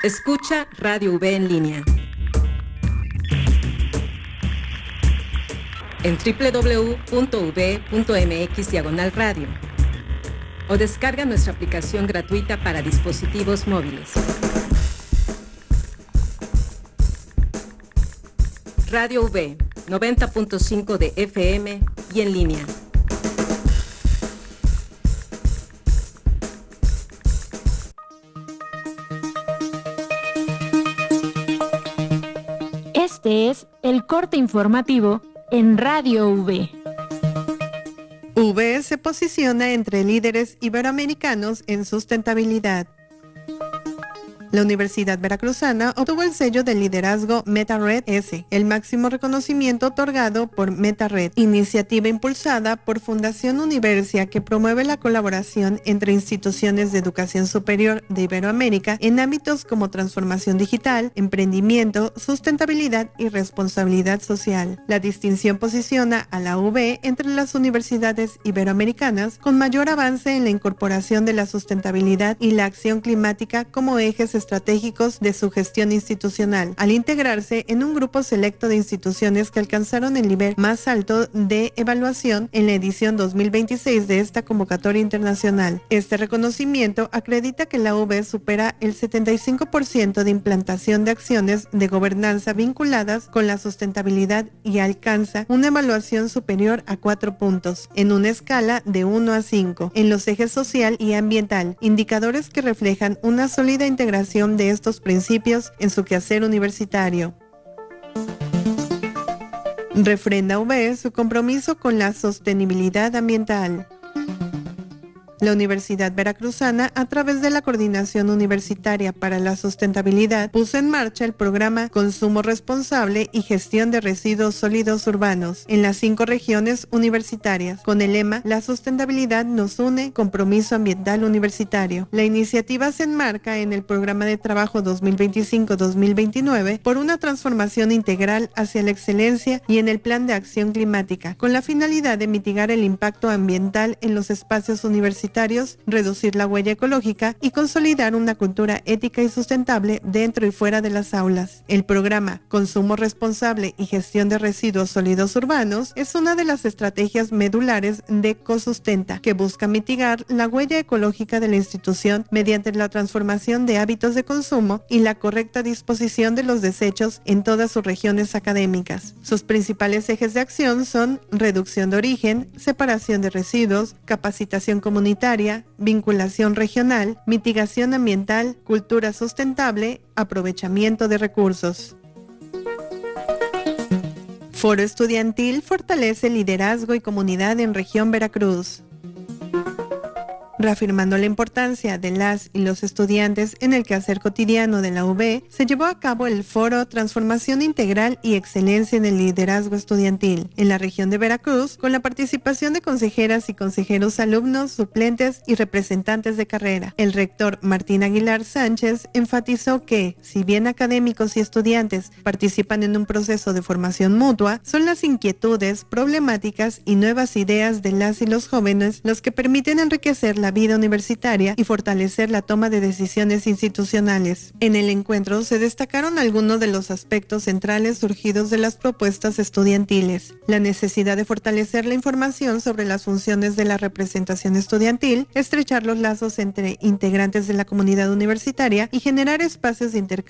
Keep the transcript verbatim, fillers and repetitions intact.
Escucha Radio U B en línea en doble u doble u doble u punto u b punto m x diagonal radio o descarga nuestra aplicación gratuita para dispositivos móviles. Radio U B, noventa punto cinco de F M y en línea. Este es el corte informativo en Radio U B. U B se posiciona entre líderes iberoamericanos en sustentabilidad. La Universidad Veracruzana obtuvo el sello de liderazgo MetaRed S, el máximo reconocimiento otorgado por MetaRed, iniciativa impulsada por Fundación Universia que promueve la colaboración entre instituciones de educación superior de Iberoamérica en ámbitos como transformación digital, emprendimiento, sustentabilidad y responsabilidad social. La distinción posiciona a la U B entre las universidades iberoamericanas con mayor avance en la incorporación de la sustentabilidad y la acción climática como ejes estratégicos de su gestión institucional, al integrarse en un grupo selecto de instituciones que alcanzaron el nivel más alto de evaluación en la edición dos mil veintiséis de esta convocatoria internacional. Este reconocimiento acredita que la U B supera el setenta y cinco por ciento de implantación de acciones de gobernanza vinculadas con la sustentabilidad y alcanza una evaluación superior a cuatro puntos, en una escala de uno a cinco, en los ejes social y ambiental, indicadores que reflejan una sólida integración de estos principios en su quehacer universitario. Refrenda U B su compromiso con la sostenibilidad ambiental. La Universidad Veracruzana, a través de la Coordinación Universitaria para la Sustentabilidad, puso en marcha el programa Consumo Responsable y Gestión de Residuos Sólidos Urbanos en las cinco regiones universitarias, con el lema La sustentabilidad nos une, compromiso ambiental universitario. La iniciativa se enmarca en el Programa de Trabajo dos mil veinticinco a dos mil veintinueve por una transformación integral hacia la excelencia y en el Plan de Acción Climática, con la finalidad de mitigar el impacto ambiental en los espacios universitarios, reducir la huella ecológica y consolidar una cultura ética y sustentable dentro y fuera de las aulas. El programa Consumo Responsable y Gestión de Residuos Sólidos Urbanos es una de las estrategias medulares de Cosustenta, que busca mitigar la huella ecológica de la institución mediante la transformación de hábitos de consumo y la correcta disposición de los desechos en todas sus regiones académicas. Sus principales ejes de acción son reducción de origen, separación de residuos, capacitación comunitaria, vinculación regional, mitigación ambiental, cultura sustentable, aprovechamiento de recursos. Foro Estudiantil fortalece liderazgo y comunidad en región Veracruz. Reafirmando la importancia de las y los estudiantes en el quehacer cotidiano de la U B, se llevó a cabo el foro Transformación Integral y Excelencia en el Liderazgo Estudiantil en la región de Veracruz, con la participación de consejeras y consejeros alumnos, suplentes y representantes de carrera. El rector Martín Aguilar Sánchez enfatizó que, si bien académicos y estudiantes participan en un proceso de formación mutua, son las inquietudes, problemáticas y nuevas ideas de las y los jóvenes los que permiten enriquecer la la vida universitaria y fortalecer la toma de decisiones institucionales. En el encuentro se destacaron algunos de los aspectos centrales surgidos de las propuestas estudiantiles: la necesidad de fortalecer la información sobre las funciones de la representación estudiantil, estrechar los lazos entre integrantes de la comunidad universitaria y generar espacios de intercambio